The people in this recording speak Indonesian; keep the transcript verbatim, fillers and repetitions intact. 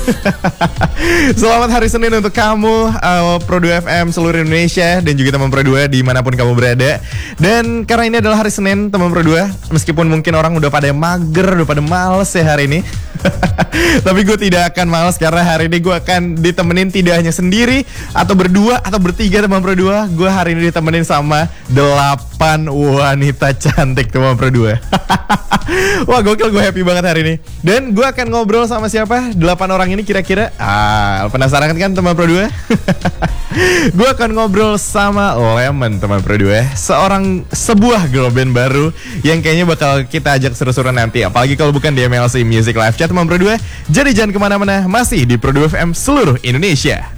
Selamat hari Senin untuk kamu, uh, Pro dua F M seluruh Indonesia dan juga teman Pro dua dimanapun kamu berada. Dan karena ini adalah hari Senin, teman Pro dua, meskipun mungkin orang udah pada mager, udah pada males ya hari ini, tapi gue tidak akan males karena hari ini gue akan ditemenin tidak hanya sendiri atau berdua atau bertiga teman Pro dua. Gue hari ini ditemenin sama delapan wanita cantik teman Pro dua. Wah gokil, gue happy banget hari ini. Dan gue akan ngobrol sama siapa? Delapan orang ini kira-kira. Ah, penasaran kan teman Pro dua? Gue akan ngobrol sama Lemon teman Pro dua, seorang sebuah girl band baru yang kayaknya bakal kita ajak seru-seruan nanti. Apalagi kalau bukan di M L C Music Live Chat teman Pro dua. Jadi jangan kemana-mana, masih di Pro dua F M seluruh Indonesia.